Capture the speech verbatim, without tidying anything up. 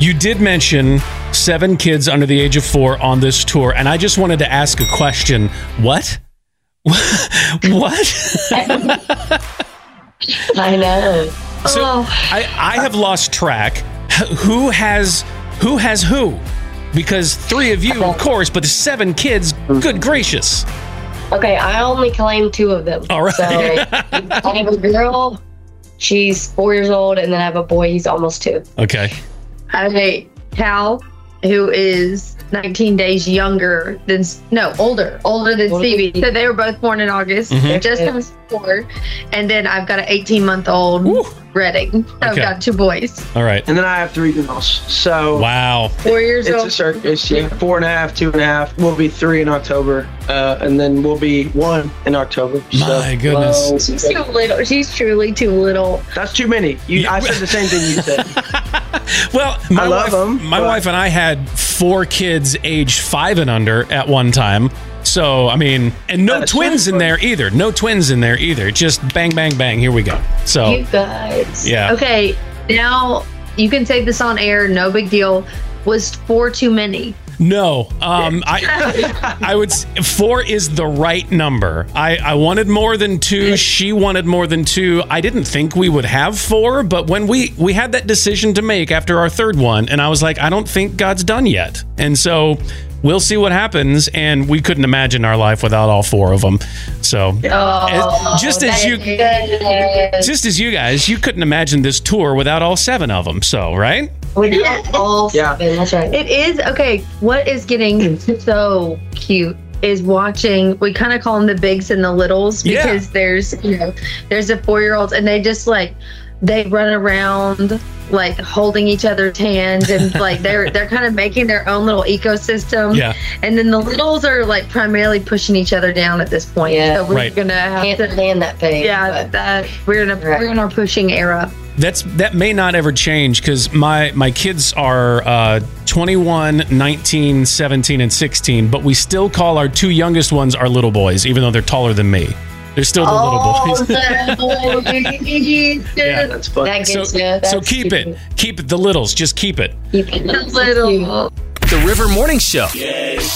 You did mention seven kids under the age of four on this tour, and I just wanted to ask a question. What? What? I know. So Oh. I, I have lost track. Who has who has who? Because three of you, of course, but the seven kids, good gracious. Okay, I only claim two of them. All right. So I have a girl. She's four years old, and then I have a boy. He's almost two. Okay. I have a Cal, who is nineteen days younger than, no, older, older than Older than Stevie. Stevie. So they were both born in August. Mhm. Just turned four. And then I've got an eighteen-month-old Woo. Redding. So I've Okay. got two boys. All right. And then I have three girls. So Wow. Four years it's old. a circus. Yeah, four and a half, two and a half. We'll be three in October, uh, and then we'll be one in October. So, My goodness. well, She's too little. She's truly too little. that's too many. You, I said the same thing you said. Well, my I love wife, them, my but- wife and I had four kids aged five and under at one time. So, I mean, and no That's twins in right. there either. No twins in there either. Just bang, bang, bang. Here we go. So, You guys. yeah. Okay, now you can say this on air. No big deal. Was four too many? No, um, I, I would. s- Four is the right number. I, I wanted more than two. She wanted more than two. I didn't think we would have four, but when we we had that decision to make after our third one, and I was like, I don't think God's done yet, and so we'll see what happens. And we couldn't imagine our life without all four of them. So, Oh, as- just as you, Goodness. just as you guys, you couldn't imagine this tour without all seven of them. So, right? Without all Yeah. seven. That's right. It is okay. What is getting so cute is watching. We kind of call them the bigs and the littles Yeah. because there's you know there's the four year olds and they just like they run around like holding each other's hands and like they're they're kind of making their own little ecosystem. Yeah. And then the littles are like primarily pushing each other down at this point. Yeah. So we're Right. gonna have Can't to. stand that phase. Yeah, but- that we're in a Right. we're in our pushing era. That's that may not ever change because my my kids are uh, twenty-one, nineteen, seventeen, and sixteen, but we still call our two youngest ones our little boys, even though they're taller than me. They're still the Oh, little boys. yeah. That's fun. That So, gets you. That's so keep cute. it, keep it. The littles, just keep it. Keep it. Little. The River Morning Show.